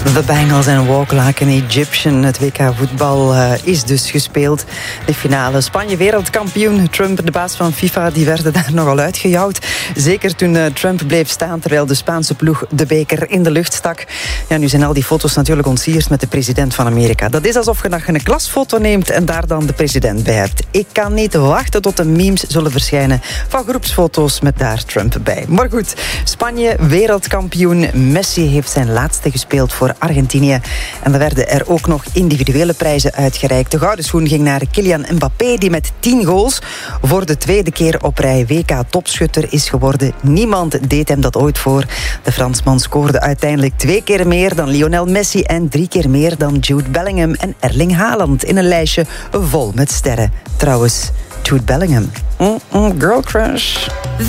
The Bengals en Walk Like an Egyptian. Het WK voetbal is dus gespeeld. De finale. Spanje wereldkampioen. Trump, de baas van FIFA, die werden daar nogal uitgejouwd. Zeker toen Trump bleef staan terwijl de Spaanse ploeg de beker in de lucht stak. Ja, nu zijn al die foto's natuurlijk ontsierd met de president van Amerika. Dat is alsof je nog een klasfoto neemt en daar dan de president bij hebt. Ik kan niet wachten tot de memes zullen verschijnen van groepsfoto's met daar Trump bij. Maar goed, Spanje wereldkampioen. Messi heeft zijn laatste gespeeld voor Argentinië. En er werden er ook nog individuele prijzen uitgereikt. De gouden schoen ging naar Kylian Mbappé, die met 10 goals voor de tweede keer op rij WK-topschutter is geworden. Niemand deed hem dat ooit voor. De Fransman scoorde uiteindelijk 2 keer meer dan Lionel Messi en 3 keer meer dan Jude Bellingham en Erling Haaland in een lijstje vol met sterren. Trouwens, Jude Bellingham. Girl crush.